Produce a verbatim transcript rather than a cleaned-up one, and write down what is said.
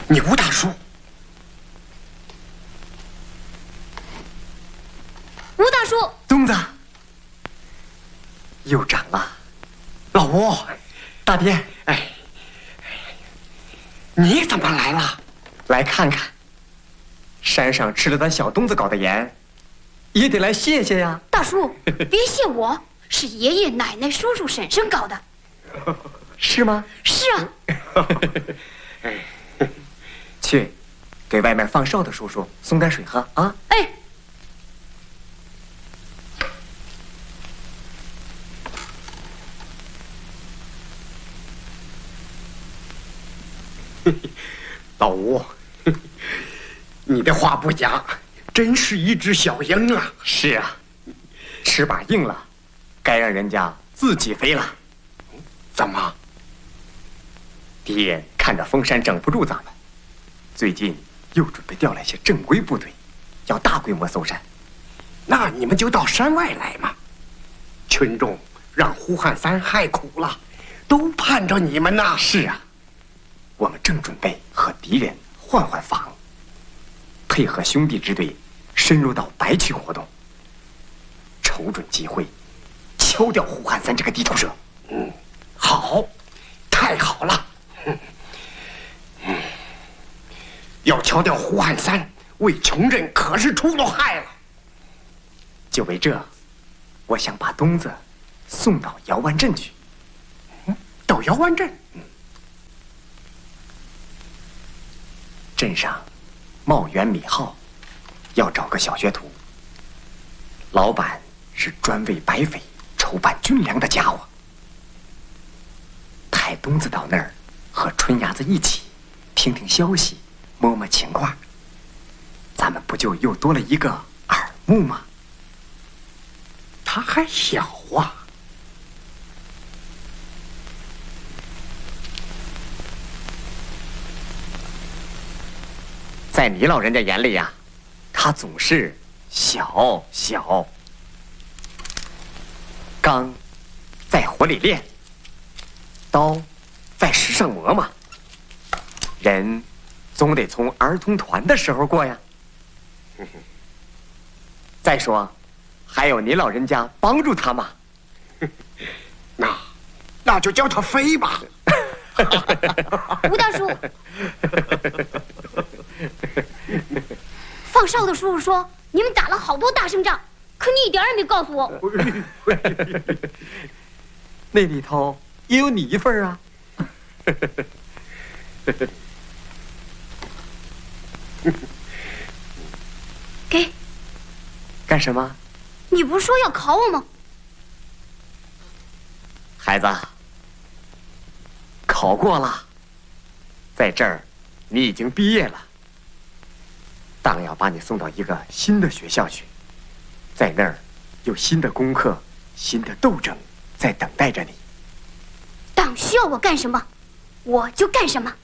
你吴大叔， 吴大叔， 东子又长了。 老吴， 大爹， 哎，你怎么来了？ 来看看，山上吃了咱小东子搞的盐，也得来谢谢呀。 大叔，别谢我，是爷爷奶奶、叔叔、婶婶搞的。 是吗？ 是啊。 去，给外面放哨的叔叔送点水喝啊。 哎。 老吴，你的话不假，真是一只小鹰啊！ 是啊，翅膀硬了，该让人家自己飞了。 怎么？ 敌人看着凤山整不住咱们，最近又准备调来些正规部队，要大规模搜山。 那你们就到山外来嘛。群众让胡汉三害苦了，都盼着你们呐。 是啊。我们正准备和敌人换换防，配合兄弟支队深入到白区活动，瞅准机会敲掉胡汉三这个地头蛇。 嗯，好，太好了。嗯嗯，要敲掉胡汉三，为穷人可是出了害了。 就为这，我想把东子送到姚湾镇去。 嗯，到姚湾镇。嗯。 镇上茂源米号要找个小学徒，老板是专为白匪筹办军粮的家伙。派东子到那儿和春伢子一起听听消息，摸摸情况，咱们不就又多了一个耳目吗？ 他还小啊。 在你老人家眼里呀、啊，他总是小小。钢在火里炼，刀在石上磨嘛。人总得从儿童团的时候过呀。再说，还有你老人家帮助他嘛。 那，那就叫他飞吧。 吴大叔，放哨的叔叔说你们打了好多大胜仗，可你一点也没告诉我。 那里头也有你一份啊。 给。 干什么？ 你不是说要考我吗？ 孩子，考过了，在这儿你已经毕业了，当要把你送到一个新的学校去，在那儿有新的功课、新的斗争在等待着你。 党需要我干什么，我就干什么。